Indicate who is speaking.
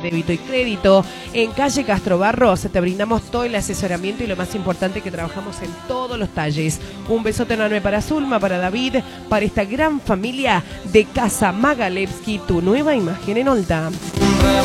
Speaker 1: débito y crédito. En calle Castro Barros te brindamos todo el asesoramiento y lo más importante, que trabajamos en todos los talles. Un besote enorme para Zulma, para David, para esta gran familia de Casa Magalevsky, tu nueva imagen en Olta.